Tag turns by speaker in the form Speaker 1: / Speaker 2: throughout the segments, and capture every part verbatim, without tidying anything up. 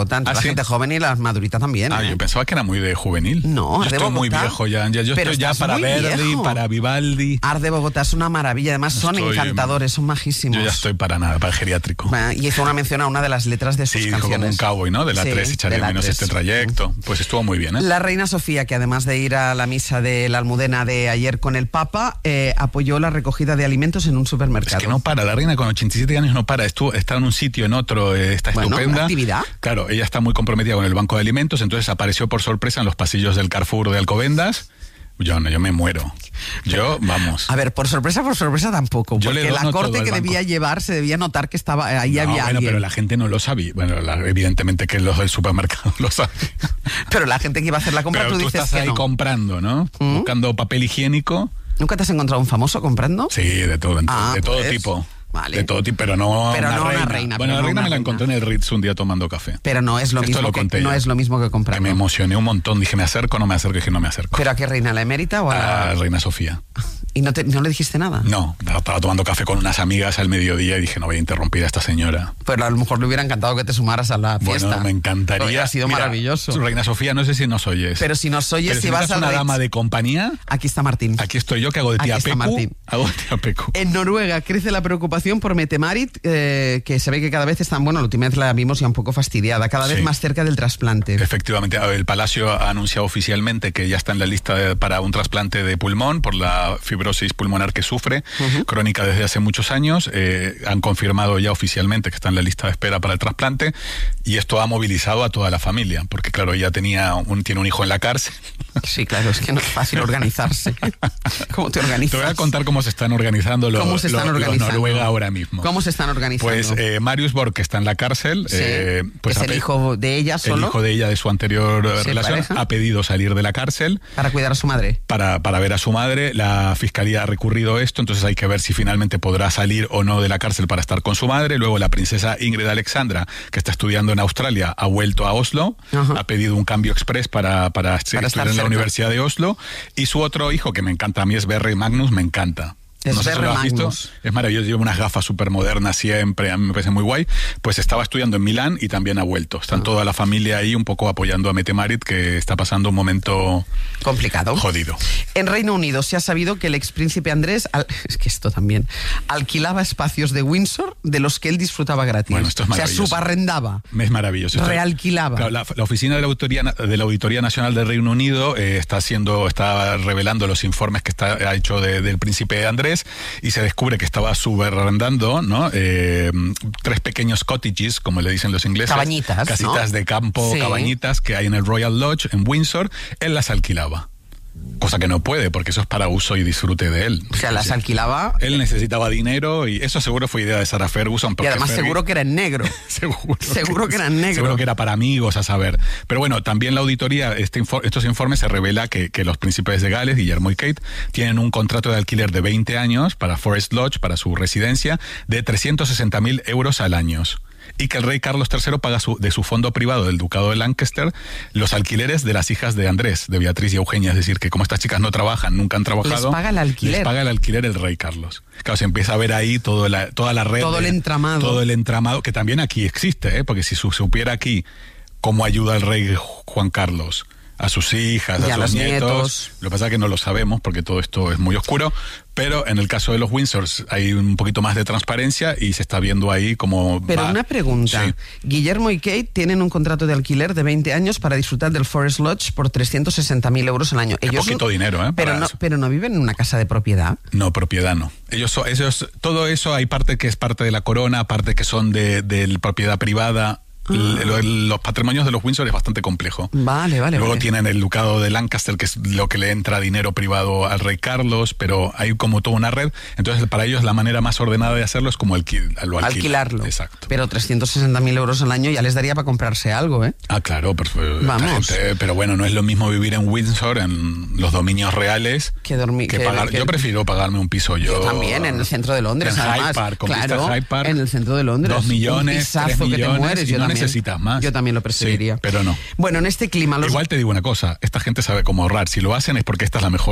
Speaker 1: Bogotá.
Speaker 2: ¿Ah,
Speaker 1: la
Speaker 2: sí?
Speaker 1: gente joven y las maduritas también.
Speaker 2: Ah,
Speaker 1: ¿eh?
Speaker 2: yo pensaba que era muy de juvenil.
Speaker 1: No,
Speaker 2: yo
Speaker 1: Ars de
Speaker 2: estoy muy
Speaker 1: Bogotá.
Speaker 2: viejo ya. ya yo
Speaker 1: Pero
Speaker 2: estoy ya
Speaker 1: estás
Speaker 2: para
Speaker 1: muy
Speaker 2: Verdi,
Speaker 1: viejo.
Speaker 2: para Vivaldi.
Speaker 1: Ars de Bogotá es una maravilla. Además son
Speaker 2: Estoy,
Speaker 1: encantadores, son majísimos.
Speaker 2: Yo ya estoy para nada, para el geriátrico.
Speaker 1: Bueno, y hizo una mención a una de las letras de sus
Speaker 2: Sí, dijo
Speaker 1: canciones.
Speaker 2: como un cowboy, ¿no? De la
Speaker 1: Sí,
Speaker 2: tres, echaré
Speaker 1: de la
Speaker 2: menos
Speaker 1: tres.
Speaker 2: este trayecto. Pues estuvo muy bien, ¿eh?
Speaker 1: La reina Sofía, que además de ir a la misa de la Almudena de ayer con el Papa, eh, apoyó la recogida de alimentos en un supermercado.
Speaker 2: Es que no para, la reina con ochenta y siete años no para, estuvo, está en un sitio, en otro, eh, está
Speaker 1: Bueno,
Speaker 2: estupenda.
Speaker 1: actividad.
Speaker 2: Claro, ella está muy comprometida con el Banco de Alimentos, entonces apareció por sorpresa en los pasillos del Carrefour de Alcobendas. Yo no, yo me muero. Yo, vamos.
Speaker 1: A ver, por sorpresa, por sorpresa tampoco.
Speaker 2: Yo le
Speaker 1: porque
Speaker 2: dono
Speaker 1: la
Speaker 2: todo
Speaker 1: corte
Speaker 2: al
Speaker 1: que
Speaker 2: banco.
Speaker 1: debía llevar se debía notar que estaba ahí
Speaker 2: No,
Speaker 1: había
Speaker 2: bueno,
Speaker 1: alguien.
Speaker 2: pero la gente no lo sabía. Bueno, la- evidentemente que los del supermercado lo saben.
Speaker 1: Pero la gente que iba a hacer la compra,
Speaker 2: Pero
Speaker 1: tú
Speaker 2: tú
Speaker 1: dices
Speaker 2: estás
Speaker 1: que
Speaker 2: ahí
Speaker 1: no.
Speaker 2: comprando, ¿no?
Speaker 1: ¿Mm?
Speaker 2: Buscando papel higiénico.
Speaker 1: ¿Nunca te has encontrado un famoso comprando?
Speaker 2: Sí, de todo, de,
Speaker 1: Ah,
Speaker 2: de todo
Speaker 1: pues,
Speaker 2: tipo.
Speaker 1: vale.
Speaker 2: De todo tipo, pero no
Speaker 1: Pero
Speaker 2: una
Speaker 1: no una
Speaker 2: reina.
Speaker 1: reina,
Speaker 2: Bueno,
Speaker 1: pero
Speaker 2: la
Speaker 1: no
Speaker 2: reina
Speaker 1: una
Speaker 2: me la
Speaker 1: reina.
Speaker 2: encontré en el Ritz un día tomando café.
Speaker 1: Pero no es lo
Speaker 2: Esto
Speaker 1: mismo
Speaker 2: lo
Speaker 1: que
Speaker 2: conté
Speaker 1: no
Speaker 2: ya.
Speaker 1: es lo mismo que comprar.
Speaker 2: Me emocioné un montón. Dije, ¿me acerco o no me acerco? Dije, no me acerco.
Speaker 1: ¿Pero a qué reina? ¿A la emérita o a la...?
Speaker 2: A Reina Sofía.
Speaker 1: ¿Y no, te- no le dijiste nada?
Speaker 2: No, estaba tomando café con unas amigas al mediodía y dije, no voy a interrumpir a esta señora.
Speaker 1: Pero a lo mejor le hubiera encantado que te sumaras a la fiesta.
Speaker 2: Bueno, me encantaría.
Speaker 1: Hubiera sido
Speaker 2: Mira,
Speaker 1: maravilloso.
Speaker 2: Reina Sofía, no sé si nos oyes.
Speaker 1: Pero si nos oyes,
Speaker 2: Pero
Speaker 1: si
Speaker 2: si
Speaker 1: vas
Speaker 2: necesitas
Speaker 1: al
Speaker 2: una
Speaker 1: Ritz,
Speaker 2: dama de compañía,
Speaker 1: aquí está Martín.
Speaker 2: aquí estoy yo que hago de tía
Speaker 1: Aquí está
Speaker 2: Pecu.
Speaker 1: Martín.
Speaker 2: Hago de tía Pecu.
Speaker 1: En Noruega crece la preocupación por Mette-Marit, eh, que se ve que cada vez están, bueno, la última vez la vimos ya un poco fastidiada, cada vez
Speaker 2: Sí.
Speaker 1: más cerca del trasplante.
Speaker 2: Efectivamente, el Palacio ha anunciado oficialmente que ya está en la lista de- para un trasplante de pulmón por la fibrosis pulmonar que sufre,
Speaker 1: Ujú.
Speaker 2: crónica desde hace muchos años. Eh, han confirmado ya oficialmente que está en la lista de espera para el trasplante y esto ha movilizado a toda la familia, porque claro, ella tenía un, tiene un hijo en la cárcel.
Speaker 1: Sí, claro, es que no es fácil organizarse. ¿Cómo te organizas?
Speaker 2: Te voy a contar cómo se están organizando los,
Speaker 1: ¿Cómo se están
Speaker 2: los- los
Speaker 1: organizando?
Speaker 2: Noruega ahora mismo.
Speaker 1: ¿Cómo se están organizando?
Speaker 2: Pues eh, Marius Borg, que está en la cárcel,
Speaker 1: Sí,
Speaker 2: eh, pues
Speaker 1: es
Speaker 2: ha
Speaker 1: el
Speaker 2: pe-
Speaker 1: hijo de ella solo.
Speaker 2: el hijo de ella de su anterior eh,
Speaker 1: Sí,
Speaker 2: relación,
Speaker 1: pareja.
Speaker 2: ha pedido salir de la cárcel
Speaker 1: Para cuidar a su madre.
Speaker 2: para, para ver a su madre. La fiscalía ha recurrido esto, entonces hay que ver si finalmente podrá salir o no de la cárcel para estar con su madre. Luego la princesa Ingrid Alexandra, que está estudiando en Australia, ha vuelto a Oslo,
Speaker 1: Ajá.
Speaker 2: ha pedido un cambio express para, para, estudiar
Speaker 1: estar
Speaker 2: en la
Speaker 1: cerca.
Speaker 2: Universidad de Oslo. Y su otro hijo, que me encanta a mí, es Berry Magnus, me encanta.
Speaker 1: Es
Speaker 2: no sé si
Speaker 1: Berry
Speaker 2: lo has visto.
Speaker 1: Magnus.
Speaker 2: Es maravilloso, lleva unas gafas súper modernas siempre, a mí me parece muy guay. Pues estaba estudiando en Milán y también ha vuelto. Están
Speaker 1: Ah.
Speaker 2: toda la familia ahí un poco apoyando a Mette-Marit, que está pasando un momento
Speaker 1: Complicado.
Speaker 2: jodido.
Speaker 1: En Reino Unido se ha sabido que el expríncipe Andrés, al- es que esto también, alquilaba espacios de Windsor de los que él disfrutaba gratis.
Speaker 2: Bueno, esto es
Speaker 1: o sea,
Speaker 2: maravilloso.
Speaker 1: subarrendaba.
Speaker 2: Es maravilloso. Esto-
Speaker 1: Realquilaba.
Speaker 2: Claro, la, la oficina de la Auditoría, de la Auditoría Nacional del Reino Unido eh, está haciendo, está revelando los informes que está, ha hecho de- del príncipe Andrés y se descubre que estaba subarrendando, ¿no? Eh, tres pequeños cottages, como le dicen los ingleses.
Speaker 1: Cabañitas,
Speaker 2: Casitas
Speaker 1: ¿no?
Speaker 2: de campo,
Speaker 1: Sí.
Speaker 2: cabañitas que hay en el Royal Lodge en Windsor. Él las alquilaba. Cosa que no puede, porque eso es para uso y disfrute de él.
Speaker 1: O sea, las
Speaker 2: Sí.
Speaker 1: alquilaba
Speaker 2: Él necesitaba dinero y eso seguro fue idea de Sarah Ferguson.
Speaker 1: y
Speaker 2: porque
Speaker 1: además
Speaker 2: Fergie-
Speaker 1: seguro que era en negro.
Speaker 2: Seguro,
Speaker 1: Seguro que eran negros.
Speaker 2: Seguro que era para amigos, a saber. Pero bueno, también la auditoría, este infor- estos informes se revela que, que los príncipes de Gales, Guillermo y Kate, tienen un contrato de alquiler de veinte años para Forest Lodge, para su residencia, de trescientos sesenta mil euros al año. Y que el rey Carlos tercero paga su- de su fondo privado del Ducado de Lancaster los alquileres de las hijas de Andrés, de Beatriz y Eugenia. Es decir, que como estas chicas no trabajan, nunca han trabajado...
Speaker 1: Les paga el alquiler.
Speaker 2: Les paga el alquiler el rey Carlos. Claro, se empieza a ver ahí todo la, toda la red.
Speaker 1: Todo el
Speaker 2: de-
Speaker 1: entramado.
Speaker 2: Todo el entramado, que también aquí existe, ¿eh? Porque si su- supiera aquí cómo ayuda el rey Juan Carlos a sus hijas,
Speaker 1: Y
Speaker 2: a
Speaker 1: a
Speaker 2: sus
Speaker 1: los
Speaker 2: nietos.
Speaker 1: nietos.
Speaker 2: Lo que pasa es que no lo sabemos porque todo esto es muy oscuro, pero en el caso de los Windsors hay un poquito más de transparencia y se está viendo ahí cómo
Speaker 1: Pero
Speaker 2: va.
Speaker 1: una pregunta.
Speaker 2: Sí.
Speaker 1: Guillermo y Kate tienen un contrato de alquiler de veinte años para disfrutar del Forest Lodge por trescientos sesenta mil euros al año.
Speaker 2: Qué poquito dinero, ¿eh?
Speaker 1: Pero
Speaker 2: para
Speaker 1: no,
Speaker 2: eso.
Speaker 1: pero no viven en una casa de propiedad.
Speaker 2: No, propiedad no. Ellos, son- ellos, todo eso hay parte que es parte de la corona, parte que son de, de la propiedad. El- el- los patrimonios de los Windsor es bastante complejo.
Speaker 1: Vale, vale.
Speaker 2: Luego
Speaker 1: vale.
Speaker 2: tienen el ducado de Lancaster, que es lo que le entra dinero privado al rey Carlos, pero hay como toda una red. Entonces, para ellos la manera más ordenada de hacerlo es como alquil, lo alquilan.
Speaker 1: Alquilarlo.
Speaker 2: Exacto.
Speaker 1: Pero trescientos sesenta mil euros al año ya les daría para comprarse algo, ¿eh?
Speaker 2: Ah, claro, pero, esta
Speaker 1: Vamos.
Speaker 2: gente- pero bueno, no es lo mismo vivir en Windsor, en los dominios reales,
Speaker 1: Que dormir.
Speaker 2: que pagar. Yo prefiero pagarme un piso yo.
Speaker 1: Yo también, en el centro de Londres,
Speaker 2: en
Speaker 1: además.
Speaker 2: Hyde Park, con vista
Speaker 1: claro,
Speaker 2: a Hyde Park.
Speaker 1: en el centro de Londres.
Speaker 2: Dos millones,
Speaker 1: Un pisazo
Speaker 2: tres
Speaker 1: que te
Speaker 2: millones,
Speaker 1: mueres.
Speaker 2: y
Speaker 1: Yo
Speaker 2: no
Speaker 1: también.
Speaker 2: necesitas más.
Speaker 1: Yo también lo preferiría.
Speaker 2: Sí, pero no.
Speaker 1: Bueno, en este clima... Los...
Speaker 2: Igual te digo una cosa, esta gente sabe cómo ahorrar. Si lo hacen es porque esta es la mejor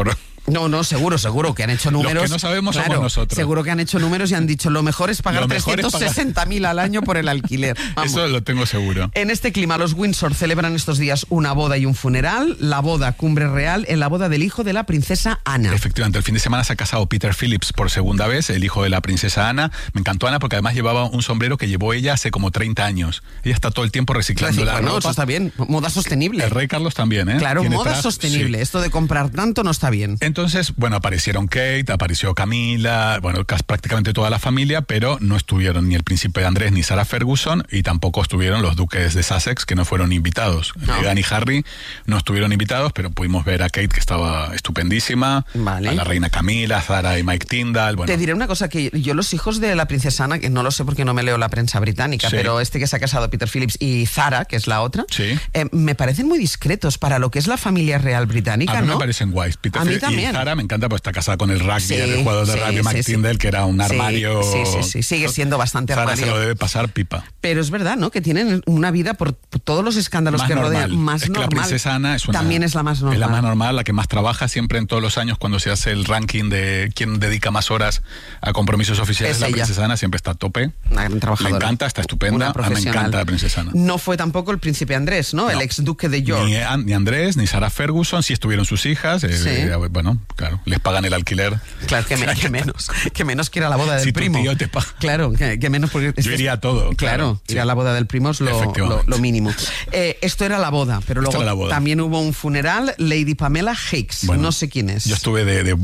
Speaker 1: No, no, seguro, seguro que han hecho números.
Speaker 2: Los que no sabemos
Speaker 1: claro,
Speaker 2: somos nosotros.
Speaker 1: Seguro que han hecho números y han dicho lo mejor es pagar trescientos sesenta mil al año por el alquiler. Vamos.
Speaker 2: Eso lo tengo seguro.
Speaker 1: En este clima, los Windsor celebran estos días una boda y un funeral. La boda, cumbre real, en la boda del hijo de la princesa Ana.
Speaker 2: Efectivamente, el fin de semana se ha casado Peter Phillips por segunda vez, el hijo de la princesa Ana. Me encantó Ana porque además llevaba un sombrero que llevó ella hace como treinta años. Ella está todo el tiempo reciclando la
Speaker 1: bueno,
Speaker 2: ropa.
Speaker 1: Eso está bien. Moda sostenible.
Speaker 2: El rey Carlos también, ¿eh?
Speaker 1: Claro,
Speaker 2: Tiene
Speaker 1: moda
Speaker 2: traje,
Speaker 1: sostenible.
Speaker 2: Sí.
Speaker 1: Esto de comprar tanto no está bien.
Speaker 2: Entonces, bueno, aparecieron Kate, apareció Camila, bueno, casi prácticamente toda la familia, pero no estuvieron ni el príncipe Andrés ni Sarah Ferguson y tampoco estuvieron los duques de Sussex, que no fueron invitados.
Speaker 1: No.
Speaker 2: Meghan y Harry no estuvieron invitados, pero pudimos ver a Kate, que estaba estupendísima,
Speaker 1: vale.
Speaker 2: a la reina Camila, a Sarah y Mike Tyndall. Bueno.
Speaker 1: Te diré una cosa, que yo los hijos de la princesa Ana, que no lo sé porque no me leo la prensa británica,
Speaker 2: sí.
Speaker 1: pero este que se ha casado, Peter Phillips, y Zara, que es la otra,
Speaker 2: sí.
Speaker 1: eh, me parecen muy discretos para lo que es la familia real británica,
Speaker 2: a mí
Speaker 1: ¿no?
Speaker 2: me parecen guays. Peter
Speaker 1: a mí
Speaker 2: Phillips
Speaker 1: también.
Speaker 2: Y Zara me encanta, pues está casada con el rugby,
Speaker 1: Sí,
Speaker 2: el jugador de
Speaker 1: sí,
Speaker 2: rugby Mike
Speaker 1: sí,
Speaker 2: Tyndall,
Speaker 1: sí.
Speaker 2: que era un armario.
Speaker 1: Sí, sí, sí, sí, sigue siendo bastante
Speaker 2: Zara
Speaker 1: armario.
Speaker 2: se lo debe pasar pipa.
Speaker 1: Pero es verdad, ¿no? Que tienen una vida por, por todos los escándalos
Speaker 2: Más
Speaker 1: que
Speaker 2: normal.
Speaker 1: rodean. Más
Speaker 2: es que
Speaker 1: normal.
Speaker 2: la princesa Ana es una,
Speaker 1: también es la más normal.
Speaker 2: Es la más normal, la que más trabaja siempre en todos los años cuando se hace el ranking de quién dedica más horas a compromisos oficiales.
Speaker 1: Es
Speaker 2: la
Speaker 1: ella.
Speaker 2: princesa Ana siempre está a tope.
Speaker 1: Una gran trabajadora.
Speaker 2: Me encanta, está estupenda.
Speaker 1: Una
Speaker 2: A mí me
Speaker 1: profesional.
Speaker 2: encanta la princesa Ana.
Speaker 1: No fue tampoco el príncipe Andrés, ¿no?
Speaker 2: No.
Speaker 1: El ex duque de York.
Speaker 2: Ni, An- ni Andrés, ni Sarah Ferguson, sí estuvieron sus hijas. eh,
Speaker 1: Sí.
Speaker 2: eh, bueno, claro, les pagan el alquiler.
Speaker 1: Claro, que, me- que menos. Que menos que ir a la boda del
Speaker 2: Si tu
Speaker 1: primo.
Speaker 2: tío te paga.
Speaker 1: Claro, que, que menos porque...
Speaker 2: Yo iría a todo.
Speaker 1: Claro,
Speaker 2: Claro,
Speaker 1: ir
Speaker 2: sí.
Speaker 1: a la boda del primo es lo, lo,
Speaker 2: Efectivamente.
Speaker 1: lo mínimo. Eh, esto era la boda, pero
Speaker 2: Esto
Speaker 1: luego
Speaker 2: era la boda.
Speaker 1: también hubo un funeral. Lady Pamela Hicks,
Speaker 2: Bueno,
Speaker 1: no sé quién es.
Speaker 2: Yo estuve de, de-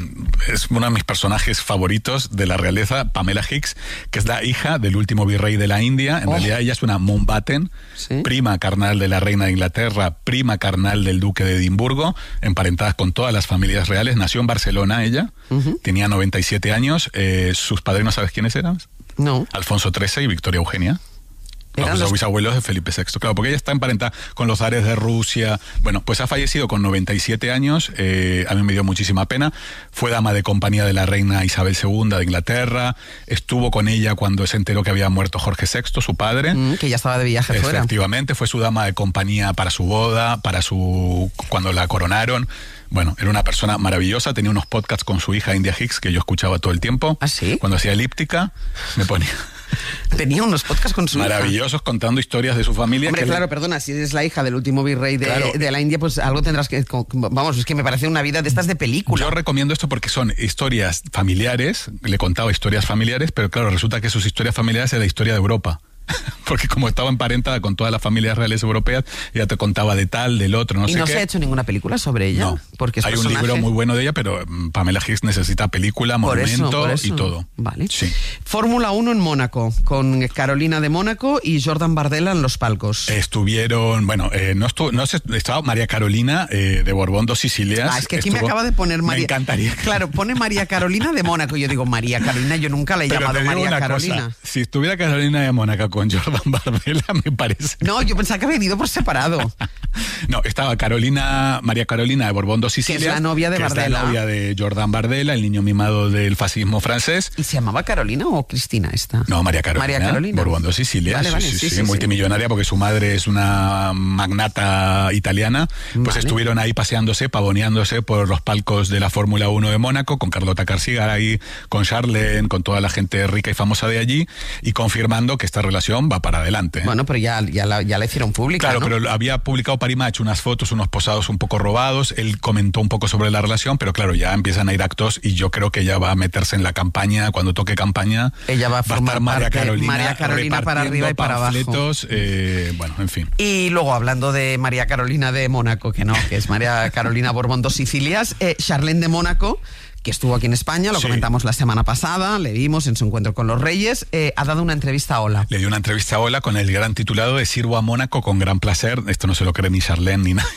Speaker 2: Es uno de mis personajes favoritos de la realeza, Pamela Hicks, que es la hija del último virrey de la India. En
Speaker 1: Oh.
Speaker 2: realidad ella es una Mountbatten,
Speaker 1: Sí.
Speaker 2: prima carnal de la reina de Inglaterra, prima carnal del duque de Edimburgo, emparentadas con todas las familias reales. Nació en Barcelona ella,
Speaker 1: Ujú.
Speaker 2: tenía noventa y siete años. Eh, sus padrinos, ¿sabes quiénes eran?
Speaker 1: No.
Speaker 2: Alfonso trece y Victoria Eugenia.
Speaker 1: Eran
Speaker 2: Los,
Speaker 1: los-
Speaker 2: bisabuelos de Felipe sexto, claro, porque ella está emparentada con los zares de Rusia. Bueno, pues ha fallecido con noventa y siete años, eh, a mí me dio muchísima pena. Fue dama de compañía de la reina Isabel segunda de Inglaterra, estuvo con ella cuando se enteró que había muerto Jorge sexto, su padre.
Speaker 1: Mm, que ya estaba de viaje fuera.
Speaker 2: Efectivamente, fue su dama de compañía para su boda, para su cuando la coronaron. Bueno, era una persona maravillosa, tenía unos podcasts con su hija India Hicks que yo escuchaba todo el tiempo.
Speaker 1: ¿Ah, sí?
Speaker 2: Cuando hacía elíptica, me ponía...
Speaker 1: Tenía unos podcasts con su hija.
Speaker 2: Maravillosos, contando historias de su familia.
Speaker 1: Hombre,
Speaker 2: que
Speaker 1: claro,
Speaker 2: le-
Speaker 1: perdona, si eres la hija del último virrey de,
Speaker 2: Claro.
Speaker 1: de la India, pues algo tendrás que... co- Vamos, es que me parece una vida de estas de película.
Speaker 2: Yo recomiendo esto porque son historias familiares, le contaba historias familiares, pero claro, resulta que sus historias familiares es la historia de Europa. Porque como estaba emparentada con todas las familias reales europeas, ella te contaba de tal, del otro, no
Speaker 1: y
Speaker 2: sé
Speaker 1: no
Speaker 2: qué.
Speaker 1: se ha hecho ninguna película sobre ella.
Speaker 2: No,
Speaker 1: porque es
Speaker 2: hay un
Speaker 1: personaje-
Speaker 2: libro muy bueno de ella, pero mm, Pamela Hicks necesita película,
Speaker 1: Por eso,
Speaker 2: monumento
Speaker 1: por eso.
Speaker 2: y todo.
Speaker 1: Vale.
Speaker 2: Sí.
Speaker 1: Fórmula uno en Mónaco, con Carolina de Mónaco y Jordan Bardella en los palcos.
Speaker 2: Estuvieron, bueno, eh, no estuvo, no sé, estaba María Carolina eh, de Borbón dos Sicilias.
Speaker 1: Ah, es que aquí me
Speaker 2: Estuvo-
Speaker 1: acaba de poner María.
Speaker 2: Me encantaría.
Speaker 1: Claro, pone María Carolina de Mónaco. Yo digo, María Carolina, yo nunca la he
Speaker 2: Pero
Speaker 1: llamado
Speaker 2: te digo
Speaker 1: María
Speaker 2: una
Speaker 1: Carolina.
Speaker 2: cosa, si estuviera Carolina de Mónaco con Jordan Bardella, me parece.
Speaker 1: No, yo pensaba que había venido por separado.
Speaker 2: No, estaba Carolina, María Carolina de Borbón dos Sicilias.
Speaker 1: Que es la novia de
Speaker 2: que
Speaker 1: Bardella.
Speaker 2: Es la novia de Jordan Bardella, el niño mimado del fascismo francés.
Speaker 1: ¿Y se llamaba Carolina o Cristina esta?
Speaker 2: No, María Carolina.
Speaker 1: María Carolina.
Speaker 2: Borbón dos Sicilias.
Speaker 1: Vale, vale,
Speaker 2: sí, sí,
Speaker 1: sí,
Speaker 2: sí,
Speaker 1: sí, sí.
Speaker 2: multimillonaria porque su madre es una magnata italiana. Pues
Speaker 1: Vale.
Speaker 2: estuvieron ahí paseándose, pavoneándose por los palcos de la Fórmula uno de Mónaco, con Carlota Carcigaray, con Charlene, con toda la gente rica y famosa de allí, y confirmando que esta relación va para adelante.
Speaker 1: Bueno, pero ya, ya, la, ya la hicieron pública,
Speaker 2: Claro,
Speaker 1: ¿no?
Speaker 2: pero había publicado Parimach unas fotos, unos posados un poco robados. Él comentó un poco sobre la relación, pero claro, ya empiezan a ir actos y yo creo que ella va a meterse en la campaña. Cuando toque campaña,
Speaker 1: Ella va a formar
Speaker 2: estar María
Speaker 1: parte-
Speaker 2: Carolina,
Speaker 1: María Carolina para arriba y para abajo.
Speaker 2: panfletos, eh, bueno, en fin.
Speaker 1: Y luego, hablando de María Carolina de Mónaco, que no, que es María Carolina Borbón dos Sicilias, eh, Charlene de Mónaco, que estuvo aquí en España, lo
Speaker 2: Sí.
Speaker 1: comentamos la semana pasada, le vimos en su encuentro con los Reyes, eh, ha dado una entrevista a Hola.
Speaker 2: Le dio una entrevista a Hola con el gran titulado de Sirvo a Mónaco con gran placer. Esto no se lo cree ni Charlene ni nadie.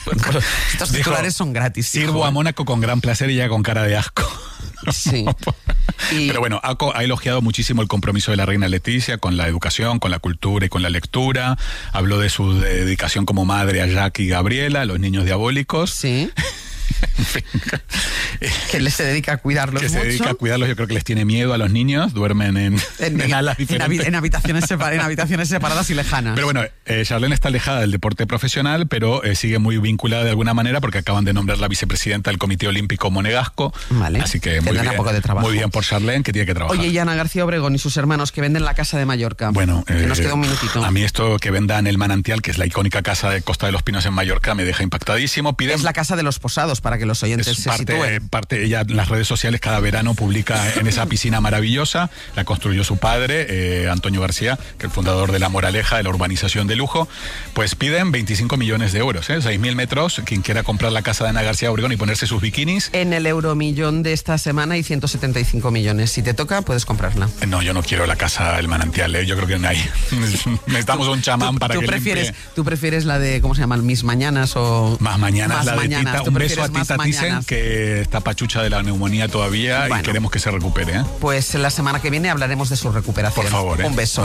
Speaker 1: Estos
Speaker 2: Dijo,
Speaker 1: titulares son gratis.
Speaker 2: Sirvo
Speaker 1: hijo.
Speaker 2: a Mónaco con gran placer y ella con cara de asco.
Speaker 1: Sí. Y-
Speaker 2: Pero bueno, ha, co- ha elogiado muchísimo el compromiso de la reina Leticia con la educación, con la cultura y con la lectura. Habló de su dedicación como madre a Jack y Gabriela, los niños diabólicos.
Speaker 1: Sí.
Speaker 2: En fin.
Speaker 1: Que les se dedica a cuidarlos
Speaker 2: Que
Speaker 1: mucho.
Speaker 2: se dedica a cuidarlos, yo creo que les tiene miedo a los niños, duermen en,
Speaker 1: En,
Speaker 2: en alas
Speaker 1: en,
Speaker 2: diferentes.
Speaker 1: en habitaciones separ- en habitaciones separadas y lejanas.
Speaker 2: Pero bueno, eh, Charlene está alejada del deporte profesional, pero eh, sigue muy vinculada de alguna manera porque acaban de nombrar la vicepresidenta del Comité Olímpico Monegasco.
Speaker 1: Vale.
Speaker 2: Así que muy
Speaker 1: Tendrá
Speaker 2: bien,
Speaker 1: un poco de trabajo.
Speaker 2: muy bien por Charlene, que tiene que trabajar.
Speaker 1: Oye, y Ana García Obregón y sus hermanos que venden la casa de Mallorca.
Speaker 2: Bueno,
Speaker 1: que
Speaker 2: eh,
Speaker 1: nos queda un minutito.
Speaker 2: A mí esto que vendan el Manantial, que es la icónica casa de Costa de los Pinos en Mallorca, me deja impactadísimo. Piden,
Speaker 1: Es la casa de los posados, para que los oyentes
Speaker 2: es
Speaker 1: se
Speaker 2: parte,
Speaker 1: sitúen.
Speaker 2: parte, ella en las redes sociales cada verano publica en esa piscina maravillosa. La construyó su padre, eh, Antonio García, que es el fundador de La Moraleja, de la urbanización de lujo. Pues piden veinticinco millones de euros, ¿eh? seis mil metros. Quien quiera comprar la casa de Ana García Obregón y ponerse sus bikinis.
Speaker 1: En el euromillón de esta semana hay ciento setenta y cinco millones. Si te toca, puedes comprarla.
Speaker 2: No, yo no quiero la casa del Manantial, ¿eh? Yo creo que no hay. Necesitamos un chamán
Speaker 1: ¿Tú,
Speaker 2: para
Speaker 1: tú
Speaker 2: que
Speaker 1: prefieres,
Speaker 2: limpie.
Speaker 1: ¿Tú prefieres la de, ¿cómo se llama? Mis Mañanas o...?
Speaker 2: Más mañanas,
Speaker 1: Más
Speaker 2: la de
Speaker 1: mañanas.
Speaker 2: Tita.
Speaker 1: ¿Tú
Speaker 2: Un beso a
Speaker 1: prefieres
Speaker 2: Tita
Speaker 1: Más
Speaker 2: Thyssen,
Speaker 1: Mañanas?
Speaker 2: que está pachucha de la neumonía todavía
Speaker 1: Bueno.
Speaker 2: y queremos que se recupere, ¿eh?
Speaker 1: Pues la semana que viene hablaremos de su recuperación.
Speaker 2: Por favor, ¿eh?
Speaker 1: Un beso.